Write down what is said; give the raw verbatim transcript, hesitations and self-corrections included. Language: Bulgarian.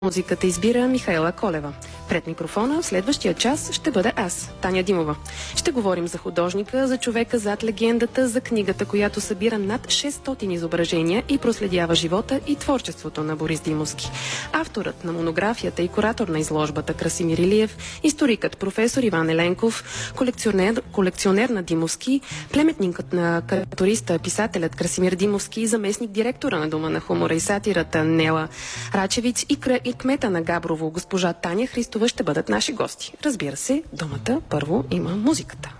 Музиката избира Михаела Колева. Пред микрофона в следващия час ще бъда аз, Таня Димова. Ще говорим за художника, за човека зад легендата, за книгата, която събира над шестстотин изображения и проследява живота и творчеството на Борис Димовски. Авторът на монографията и куратор на изложбата Красимир Илиев, историкът професор Иван Еленков, колекционер, колекционер на Димовски, племетникът на карикатуриста, писателят Красимир Димовски, заместник директора на Дома на хумора и сатирата Нела Рачевиц и, и кмета на Габрово, госпожа Таня Христова, ще бъдат наши гости. Разбира се, думата първо има музиката.